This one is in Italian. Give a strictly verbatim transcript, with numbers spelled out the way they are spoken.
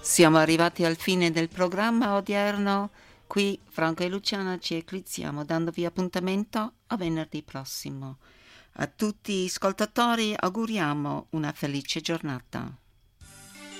Siamo arrivati al fine del programma odierno. Qui Franco e Luciana ci eclizziamo dandovi appuntamento a venerdì prossimo. A tutti gli ascoltatori auguriamo una felice giornata.